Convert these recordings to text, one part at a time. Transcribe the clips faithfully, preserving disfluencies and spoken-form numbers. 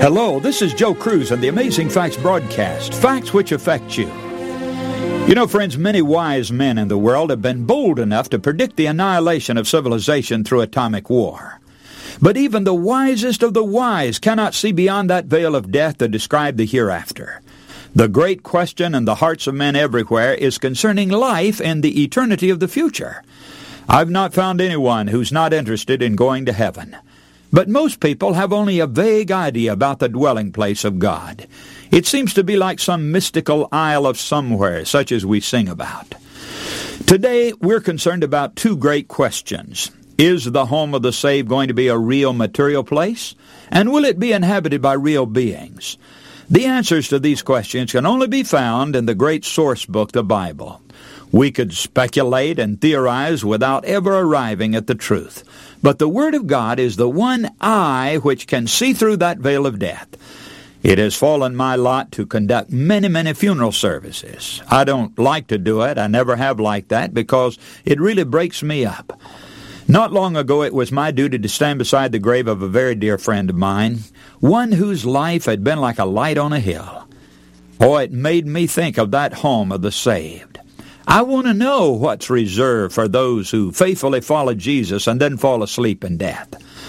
Hello, this is Joe Cruz on the Amazing Facts broadcast, facts which affect you. You know, friends, many wise men in the world have been bold enough to predict the annihilation of civilization through atomic war. But even the wisest of the wise cannot see beyond that veil of death to describe the hereafter. The great question in the hearts of men everywhere is concerning life and the eternity of the future. I've not found anyone who's not interested in going to heaven. But most people have only a vague idea about the dwelling place of God. It seems to be like some mystical isle of somewhere, such as we sing about. Today, we're concerned about two great questions. Is the home of the saved going to be a real material place? And will it be inhabited by real beings? The answers to these questions can only be found in the great source book, the Bible. We could speculate and theorize without ever arriving at the truth. But the Word of God is the one eye which can see through that veil of death. It has fallen my lot to conduct many, many funeral services. I don't like to do it. I never have liked that because it really breaks me up. Not long ago, it was my duty to stand beside the grave of a very dear friend of mine, one whose life had been like a light on a hill. Oh, it made me think of that home of the saved. I want to know what's reserved for those who faithfully follow Jesus and then fall asleep in death.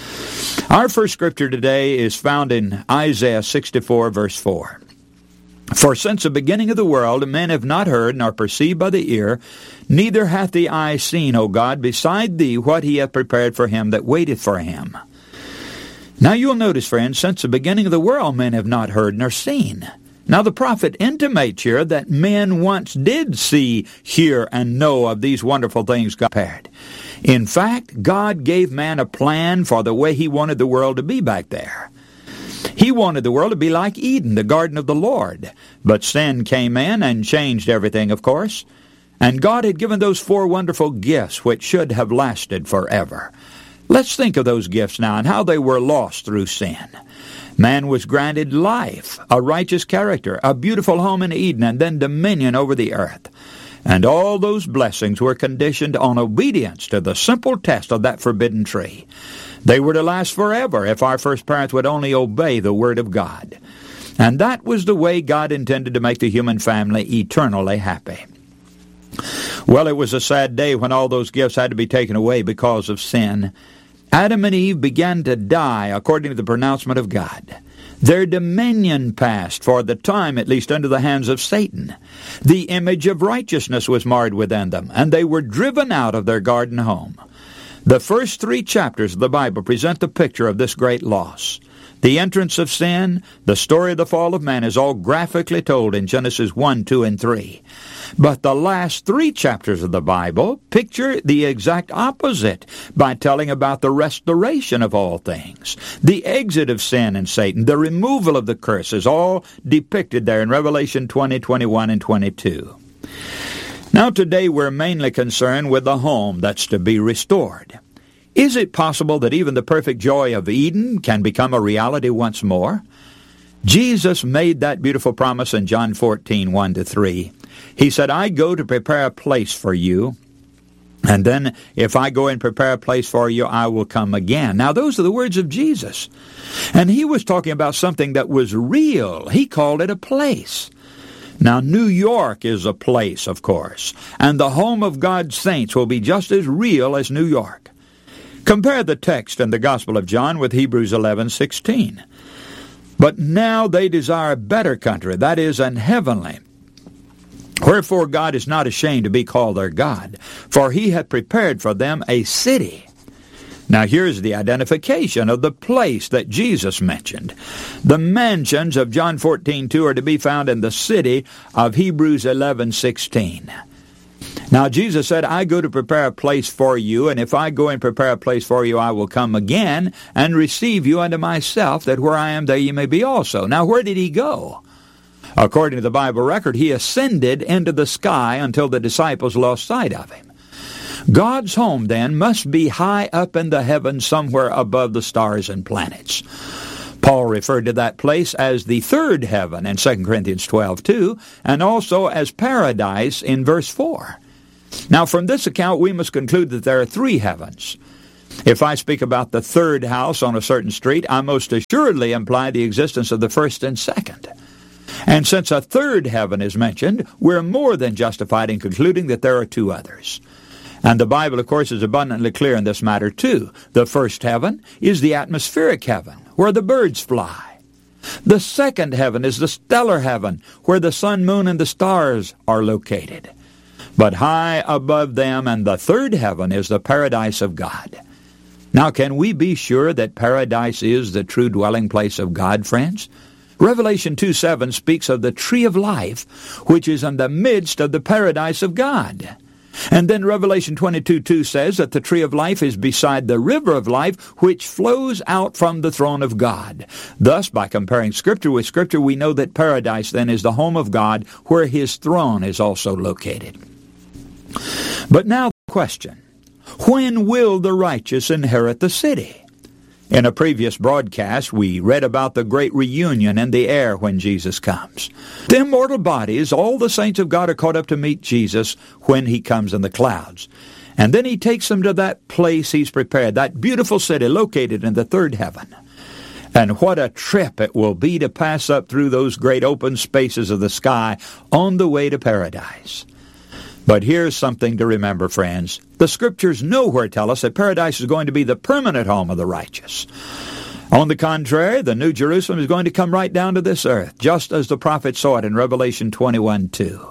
Our first scripture today is found in Isaiah sixty-four, verse four. For since the beginning of the world men have not heard, nor perceived by the ear, neither hath the eye seen, O God, beside thee what he hath prepared for him that waiteth for him. Now you'll notice, friends, since the beginning of the world men have not heard nor seen. Now the prophet intimates here that men once did see, hear, and know of these wonderful things God prepared. In fact, God gave man a plan for the way he wanted the world to be back there. He wanted the world to be like Eden, the garden of the Lord. But sin came in and changed everything, of course. And God had given those four wonderful gifts which should have lasted forever. Let's think of those gifts now and how they were lost through sin. Man was granted life, a righteous character, a beautiful home in Eden, and then dominion over the earth. And all those blessings were conditioned on obedience to the simple test of that forbidden tree. They were to last forever if our first parents would only obey the Word of God. And that was the way God intended to make the human family eternally happy. Well, it was a sad day when all those gifts had to be taken away because of sin. Adam and Eve began to die according to the pronouncement of God. Their dominion passed, for the time at least, into the hands of Satan. The image of righteousness was marred within them, and they were driven out of their garden home. The first three chapters of the Bible present the picture of this great loss. The entrance of sin, the story of the fall of man is all graphically told in Genesis one, two, and three. But the last three chapters of the Bible picture the exact opposite by telling about the restoration of all things. The exit of sin and Satan, the removal of the curses, all depicted there in Revelation twenty, twenty-one, and twenty-two. Now today we're mainly concerned with the home that's to be restored. Is it possible that even the perfect joy of Eden can become a reality once more? Jesus made that beautiful promise in John fourteen, one to three. He said, I go to prepare a place for you, and then if I go and prepare a place for you, I will come again. Now those are the words of Jesus. And he was talking about something that was real. He called it a place. Now, New York is a place, of course, and the home of God's saints will be just as real as New York. Compare the text in the Gospel of John with Hebrews eleven sixteen. But now they desire a better country, that is, an heavenly. Wherefore God is not ashamed to be called their God, for he hath prepared for them a city. Now here's the identification of the place that Jesus mentioned. The mansions of John fourteen two are to be found in the city of Hebrews eleven sixteen. Now Jesus said, I go to prepare a place for you, and if I go and prepare a place for you, I will come again and receive you unto myself, that where I am, there ye may be also. Now where did he go? According to the Bible record, he ascended into the sky until the disciples lost sight of him. God's home, then, must be high up in the heavens somewhere above the stars and planets. Paul referred to that place as the third heaven in Second Corinthians twelve two, and also as paradise in verse four. Now, from this account, we must conclude that there are three heavens. If I speak about the third house on a certain street, I most assuredly imply the existence of the first and second. And since a third heaven is mentioned, we're more than justified in concluding that there are two others. And the Bible, of course, is abundantly clear in this matter, too. The first heaven is the atmospheric heaven, where the birds fly. The second heaven is the stellar heaven, where the sun, moon, and the stars are located. But high above them and the third heaven is the paradise of God. Now, can we be sure that paradise is the true dwelling place of God, friends? Revelation two seven speaks of the tree of life, which is in the midst of the paradise of God. And then Revelation twenty-two two says that the tree of life is beside the river of life, which flows out from the throne of God. Thus, by comparing Scripture with Scripture, we know that paradise then is the home of God, where His throne is also located. But now the question, when will the righteous inherit the city? In a previous broadcast, we read about the great reunion in the air when Jesus comes. The immortal bodies, all the saints of God are caught up to meet Jesus when He comes in the clouds. And then He takes them to that place He's prepared, that beautiful city located in the third heaven. And what a trip it will be to pass up through those great open spaces of the sky on the way to paradise. But here's something to remember, friends. The Scriptures nowhere tell us that paradise is going to be the permanent home of the righteous. On the contrary, the New Jerusalem is going to come right down to this earth, just as the prophet saw it in Revelation twenty-one two.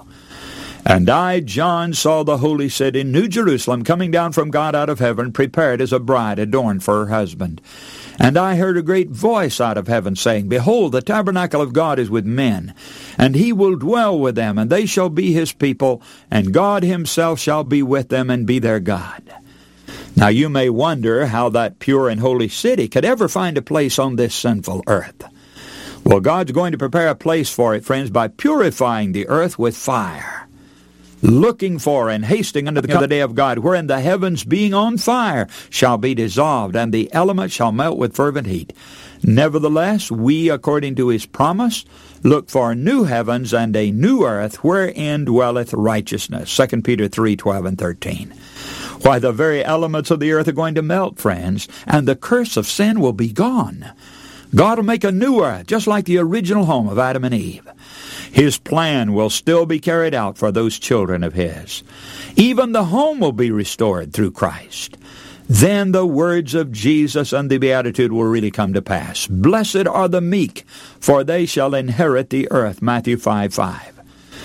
And I, John, saw the holy city, New Jerusalem, coming down from God out of heaven, prepared as a bride adorned for her husband. And I heard a great voice out of heaven saying, Behold, the tabernacle of God is with men, and He will dwell with them, and they shall be His people, and God Himself shall be with them and be their God. Now you may wonder how that pure and holy city could ever find a place on this sinful earth. Well, God's going to prepare a place for it, friends, by purifying the earth with fire. Looking for and hasting unto the day of God, wherein the heavens being on fire shall be dissolved, and the elements shall melt with fervent heat. Nevertheless, we, according to His promise, look for new heavens and a new earth, wherein dwelleth righteousness. Second Peter three twelve and thirteen. Why, the very elements of the earth are going to melt, friends, and the curse of sin will be gone. God will make a new earth, just like the original home of Adam and Eve. His plan will still be carried out for those children of His. Even the home will be restored through Christ. Then the words of Jesus and the Beatitude will really come to pass. Blessed are the meek, for they shall inherit the earth. Matthew five five.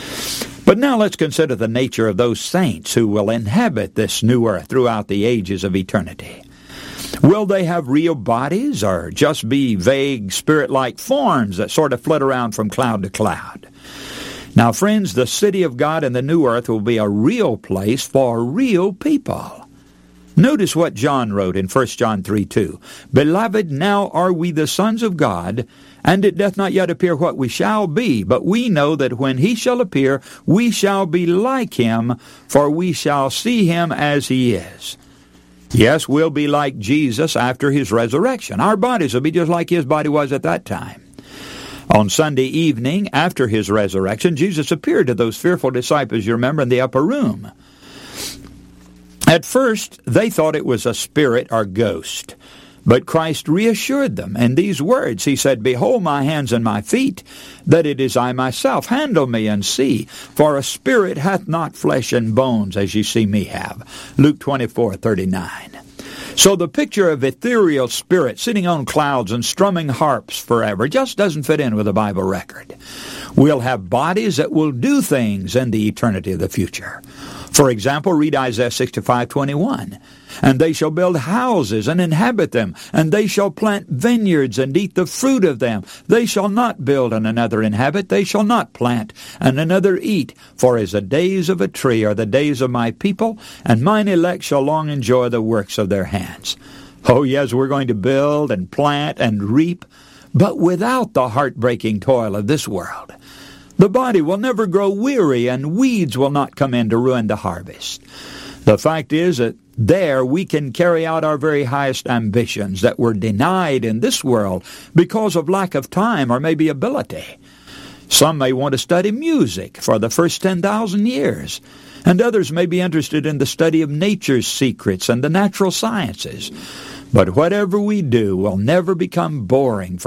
But now let's consider the nature of those saints who will inhabit this new earth throughout the ages of eternity. Will they have real bodies, or just be vague spirit-like forms that sort of flit around from cloud to cloud? Now, friends, the city of God and the new earth will be a real place for real people. Notice what John wrote in First John three two. Beloved, now are we the sons of God, and it doth not yet appear what we shall be, but we know that when He shall appear, we shall be like Him, for we shall see Him as He is. Yes, we'll be like Jesus after His resurrection. Our bodies will be just like His body was at that time. On Sunday evening, after His resurrection, Jesus appeared to those fearful disciples, you remember, in the upper room. At first, they thought it was a spirit or ghost. But Christ reassured them in these words. He said, Behold my hands and my feet, that it is I myself. Handle me and see, for a spirit hath not flesh and bones, as ye see me have. Luke twenty-four thirty-nine. So the picture of ethereal spirit sitting on clouds and strumming harps forever just doesn't fit in with the Bible record. We'll have bodies that will do things in the eternity of the future. For example, read Isaiah sixty-five twenty-one. And they shall build houses and inhabit them, and they shall plant vineyards and eat the fruit of them. They shall not build and another inhabit, they shall not plant and another eat. For as the days of a tree are the days of my people, and mine elect shall long enjoy the works of their hands. Oh yes, we're going to build and plant and reap, but without the heartbreaking toil of this world. The body will never grow weary, and weeds will not come in to ruin the harvest. The fact is that there we can carry out our very highest ambitions that were denied in this world because of lack of time or maybe ability. Some may want to study music for the first ten thousand years, and others may be interested in the study of nature's secrets and the natural sciences. But whatever we do will never become boring for